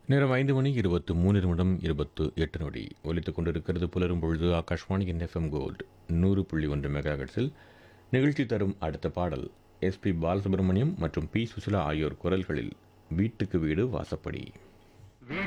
நேரம் 5:23:28 ஒலித்துக் கொண்டிருக்கிறது. புலரும் பொழுது ஆகாஷ்வாணியின் எஃப்எம் கோல்டு 100.1 மெகாஹெர்ட்ஸில் நிகழ்ச்சி தரும் அடுத்த பாடல் எஸ்பி பாலசுப்ரமணியம் மற்றும் பி சுசிலா ஆகியோர் குரல்களில் வீட்டுக்கு வீடு வாசப்படி.